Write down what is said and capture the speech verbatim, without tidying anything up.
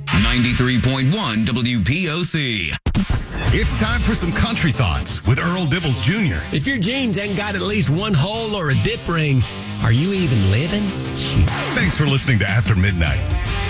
ninety-three point one W P O C. It's time for some country thoughts with Earl Dibbles Junior If your jeans ain't got at least one hole or a dip ring, are you even living? Shoot. Thanks for listening to After Midnight.